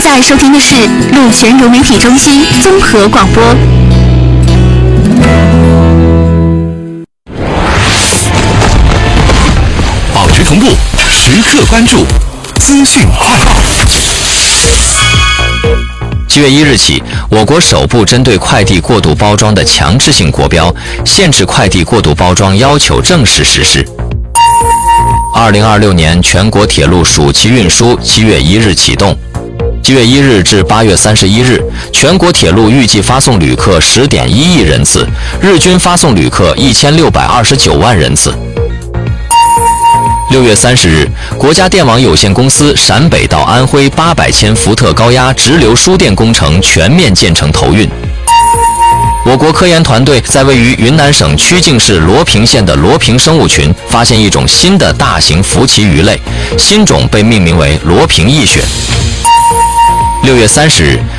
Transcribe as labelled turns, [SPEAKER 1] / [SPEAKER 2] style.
[SPEAKER 1] 在收听的是陆泉融媒体中心综合广播。
[SPEAKER 2] 保持同步，时刻关注资讯快报。7月1日起，我国首部针对快递过度包装的强制性国标，限制快递过度包装要求正式实施。2026年全国铁路暑期运输7月1日启动。7月1日至8月31日，全国铁路预计发送旅客10.1亿人次，日均发送旅客1629万人次。6月30日，国家电网有限公司陕北到安徽800千伏特高压直流输电工程全面建成投运。我国科研团队在位于云南省曲靖市罗平县的罗平生物群发现一种新的大型浮鳍鱼类，新种被命名为罗平翼鳕。6月30日，